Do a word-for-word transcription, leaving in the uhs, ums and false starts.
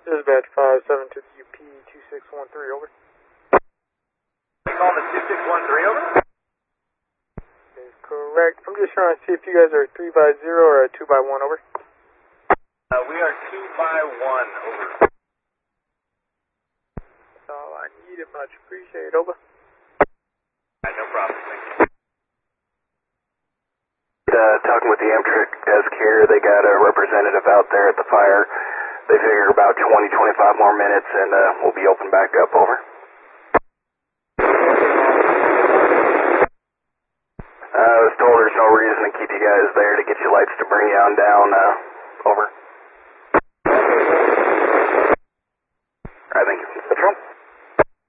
This is Badge five seven to the U P two six one three, over. Calling the two six one three, over. That is correct. I'm just trying to see if you guys are three by zero or a two by one, over. Uh, we are two by one, over. That's all I needed. Much appreciated, over. Right, no problem, thank you. Uh, talking with the Amtrak desk here, they got a representative out there at the fire. They figure about twenty, twenty-five more minutes and uh, we'll be open back up, over.